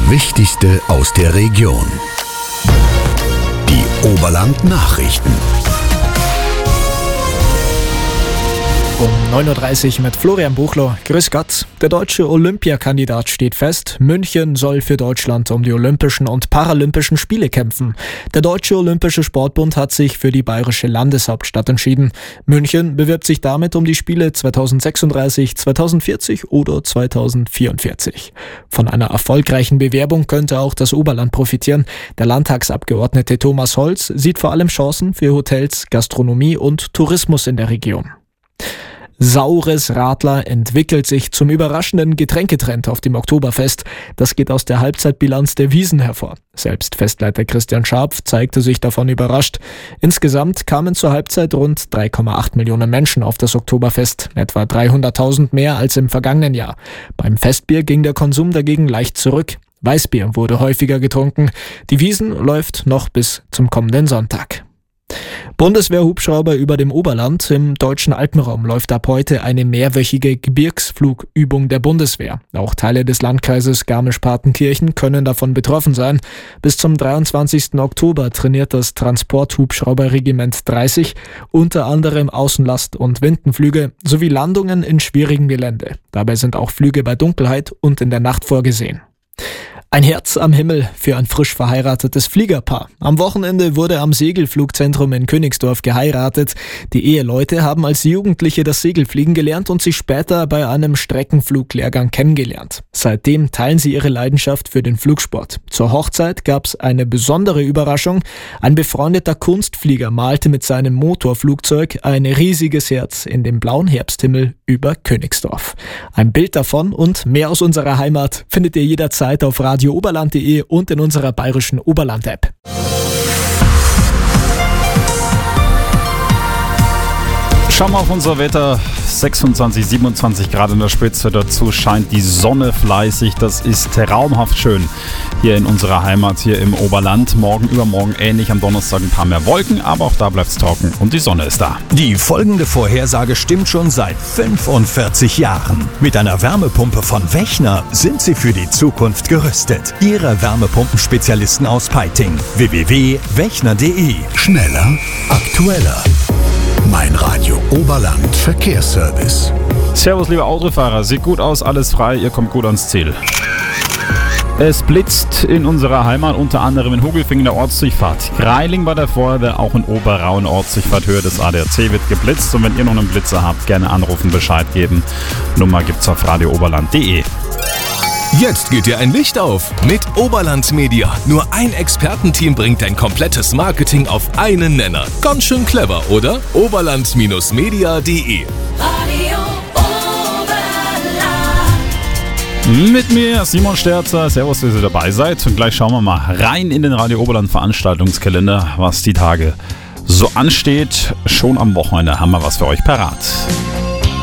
Wichtigste aus der Region. Die Oberland-Nachrichten. Um 9.30 Uhr mit Florian Buchler. Grüß Gott. Der deutsche Olympiakandidat steht fest. München soll für Deutschland um die Olympischen und Paralympischen Spiele kämpfen. Der Deutsche Olympische Sportbund hat sich für die bayerische Landeshauptstadt entschieden. München bewirbt sich damit um die Spiele 2036, 2040 oder 2044. Von einer erfolgreichen Bewerbung könnte auch das Oberland profitieren. Der Landtagsabgeordnete Thomas Holz sieht vor allem Chancen für Hotels, Gastronomie und Tourismus in der Region. Saures Radler entwickelt sich zum überraschenden Getränketrend auf dem Oktoberfest. Das geht aus der Halbzeitbilanz der Wiesn hervor. Selbst Festleiter Christian Scharpf zeigte sich davon überrascht. Insgesamt kamen zur Halbzeit rund 3,8 Millionen Menschen auf das Oktoberfest, etwa 300.000 mehr als im vergangenen Jahr. Beim Festbier ging der Konsum dagegen leicht zurück. Weißbier wurde häufiger getrunken. Die Wiesn läuft noch bis zum kommenden Sonntag. Bundeswehr-Hubschrauber über dem Oberland. Im deutschen Alpenraum läuft ab heute eine mehrwöchige Gebirgsflugübung der Bundeswehr. Auch Teile des Landkreises Garmisch-Partenkirchen können davon betroffen sein. Bis zum 23. Oktober trainiert das Transporthubschrauberregiment 30, unter anderem Außenlast- und Windenflüge sowie Landungen in schwierigem Gelände. Dabei sind auch Flüge bei Dunkelheit und in der Nacht vorgesehen. Ein Herz am Himmel für ein frisch verheiratetes Fliegerpaar. Am Wochenende wurde am Segelflugzentrum in Königsdorf geheiratet. Die Eheleute haben als Jugendliche das Segelfliegen gelernt und sich später bei einem Streckenfluglehrgang kennengelernt. Seitdem teilen sie ihre Leidenschaft für den Flugsport. Zur Hochzeit gab es eine besondere Überraschung. Ein befreundeter Kunstflieger malte mit seinem Motorflugzeug ein riesiges Herz in den blauen Herbsthimmel über Königsdorf. Ein Bild davon und mehr aus unserer Heimat findet ihr jederzeit auf radiooberland.de und in unserer bayerischen Oberland-App. Schauen wir auf unser Wetter. 26, 27 Grad in der Spitze. Dazu scheint die Sonne fleißig. Das ist traumhaft schön hier in unserer Heimat, hier im Oberland. Morgen, übermorgen ähnlich. Am Donnerstag ein paar mehr Wolken, aber auch da bleibt es trocken und die Sonne ist da. Die folgende Vorhersage stimmt schon seit 45 Jahren. Mit einer Wärmepumpe von Wechner sind Sie für die Zukunft gerüstet. Ihre Wärmepumpenspezialisten aus Peiting. www.wechner.de. Schneller, aktueller. Mein Radio Oberland Verkehrsservice. Servus, liebe Autofahrer. Sieht gut aus, alles frei, ihr kommt gut ans Ziel. Es blitzt in unserer Heimat, unter anderem in Hugelfing in der Ortsdurchfahrt. Greiling bei der Feuerwehr, auch in Oberrauen Ortsdurchfahrt Höhe des ADAC wird geblitzt. Und wenn ihr noch einen Blitzer habt, gerne anrufen, Bescheid geben. Nummer gibt's auf radiooberland.de. Jetzt geht dir ein Licht auf mit Oberland Media. Nur ein Expertenteam bringt dein komplettes Marketing auf einen Nenner. Ganz schön clever, oder? Oberland-media.de. Radio Oberland. Mit mir Simon Sterzer. Servus, dass ihr dabei seid. Und gleich schauen wir mal rein in den Radio Oberland Veranstaltungskalender, was die Tage so ansteht. Schon am Wochenende haben wir was für euch parat.